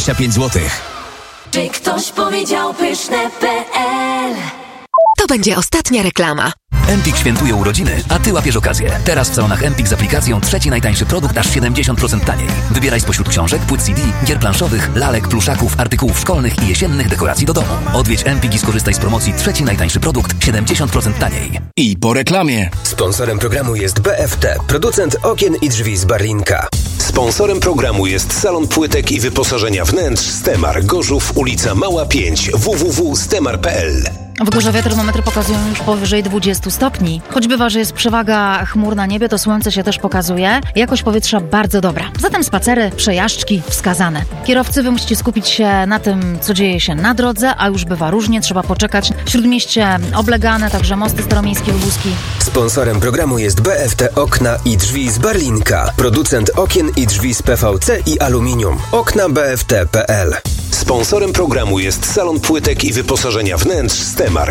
25 zł. Czy ktoś powiedział pyszne.pl? To będzie ostatnia reklama. Empik świętuje urodziny, a Ty łapiesz okazję. Teraz w salonach Empik z aplikacją trzeci najtańszy produkt aż 70% taniej. Wybieraj spośród książek, płyt CD, gier planszowych, lalek, pluszaków, artykułów szkolnych i jesiennych dekoracji do domu. Odwiedź Empik i skorzystaj z promocji trzeci najtańszy produkt 70% taniej. I po reklamie. Sponsorem programu jest BFT, producent okien i drzwi z Barlinka. Sponsorem programu jest salon płytek i wyposażenia wnętrz Stemar, Gorzów, ulica Mała 5, www.stemar.pl. W Gorzowie termometry pokazują już powyżej 20 stopni. Choć bywa, że jest przewaga chmur na niebie, to słońce się też pokazuje. Jakość powietrza bardzo dobra. Zatem spacery, przejażdżki wskazane. Kierowcy, wy musicie skupić się na tym, co dzieje się na drodze, a już bywa różnie. Trzeba poczekać. Śródmieście oblegane, także mosty staromiejskie, wywózki. Sponsorem programu jest BFT Okna i Drzwi z Barlinka. Producent okien i drzwi z PVC i aluminium. Okna BFT.pl. Sponsorem programu jest salon płytek i wyposażenia wnętrz Stemar.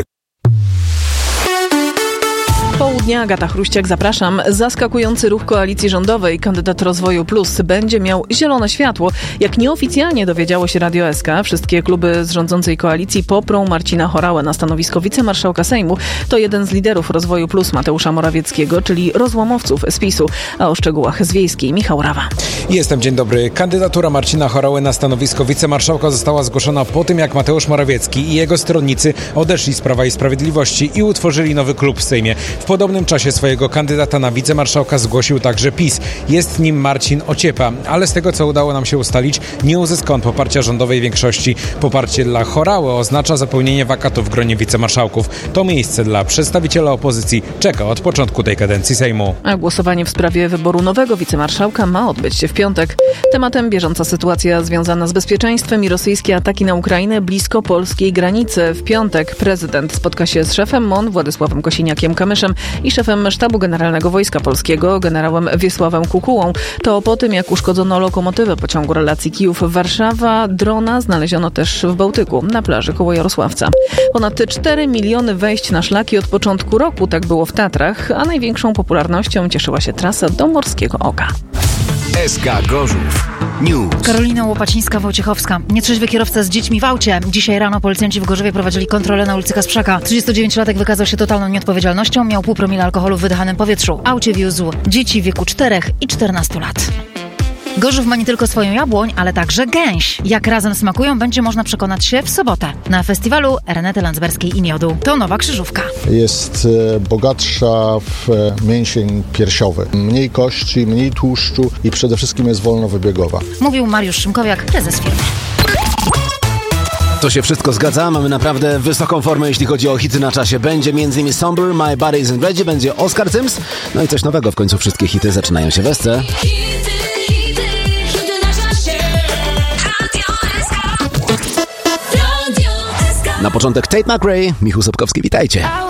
Południa, Agata Chruściak, zapraszam. Zaskakujący ruch koalicji rządowej, kandydat Rozwoju Plus, będzie miał zielone światło. Jak nieoficjalnie dowiedziało się Radio SK, wszystkie kluby z rządzącej koalicji poprą Marcina Horałę na stanowisko wicemarszałka Sejmu. To jeden z liderów Rozwoju Plus Mateusza Morawieckiego, czyli rozłamowców z PiS-u. A o szczegółach z Wiejskiej Michał Rawa. Dzień dobry. Kandydatura Marcina Horały na stanowisko wicemarszałka została zgłoszona po tym, jak Mateusz Morawiecki i jego stronnicy odeszli z Prawa i Sprawiedliwości i utworzyli nowy klub w Sejmie. W podobnym czasie swojego kandydata na wicemarszałka zgłosił także PiS. Jest nim Marcin Ociepa, ale z tego, co udało nam się ustalić, nie uzyska on poparcia rządowej większości. Poparcie dla Horały oznacza zapełnienie wakatu w gronie wicemarszałków. To miejsce dla przedstawiciela opozycji czeka od początku tej kadencji Sejmu. A głosowanie w sprawie wyboru nowego wicemarszałka ma odbyć się w piątek. Tematem bieżąca sytuacja związana z bezpieczeństwem i rosyjskie ataki na Ukrainę blisko polskiej granicy. W piątek prezydent spotka się z szefem MON Władysławem Kosiniakiem-Kamyszem i szefem Sztabu Generalnego Wojska Polskiego generałem Wiesławem Kukułą. To po tym, jak uszkodzono lokomotywę pociągu relacji Kijów-Warszawa. Drona znaleziono też w Bałtyku, na plaży koło Jarosławca. Ponad 4 miliony wejść na szlaki od początku roku, tak było w Tatrach, a największą popularnością cieszyła się trasa do Morskiego Oka. SK Gorzów News. Karolina Łopacińska-Wojciechowska. Nietrzeźwy kierowca z dziećmi w aucie. Dzisiaj rano policjanci w Gorzowie prowadzili kontrolę na ulicy Kasprzaka. 39-latek wykazał się totalną nieodpowiedzialnością. Miał 0,5 promila alkoholu w wydychanym powietrzu. W aucie wiózł dzieci w wieku 4 i 14 lat. Gorzów ma nie tylko swoją jabłoń, ale także gęś. Jak razem smakują, będzie można przekonać się w sobotę na festiwalu Renety Landsberskiej i miodu. To nowa krzyżówka. Jest bogatsza w mięsień piersiowy. Mniej kości, mniej tłuszczu i przede wszystkim jest wolnowybiegowa. Mówił Mariusz Szymkowiak, prezes firmy. To się wszystko zgadza. Mamy naprawdę wysoką formę, jeśli chodzi o hity na czasie. Będzie m.in. Somber, My Body Isn't Ready, będzie Oscar Sims. No i coś nowego, w końcu wszystkie hity zaczynają się w SC. Na początek Tate McRae, Michał Sobkowski, witajcie.